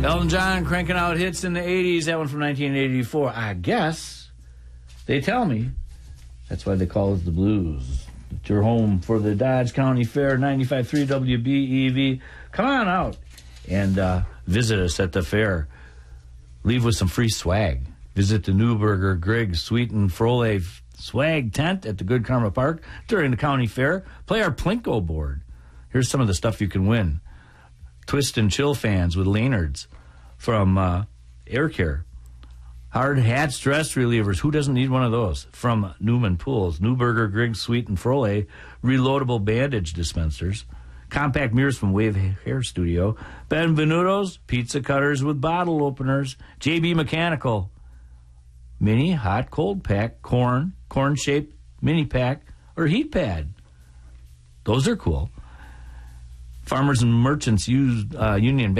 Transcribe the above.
Elton John cranking out hits in the 80s. That one from 1984. I guess they tell me that's why they call it the blues. It's your home for the Dodge County Fair, 95.3 WBEV. Come on out and visit us at the fair. Leave with some free swag. Visit the Newberger, Griggs, Sweet and Frole swag tent at the Good Karma Park during the county fair. Play our Plinko board. Here's some of the stuff you can win. Twist and chill fans with Laynards from Air Care. Hard hat stress relievers. Who doesn't need one of those? From Newman Pools. Newberger, Griggs, Sweet and Frole. Reloadable bandage dispensers. Compact mirrors from Wave Hair Studio. Benvenuto's. Pizza cutters with bottle openers. JB Mechanical. Mini hot cold pack. Corn-shaped mini pack. Or heat pad. Those are cool. Farmers and Merchants Union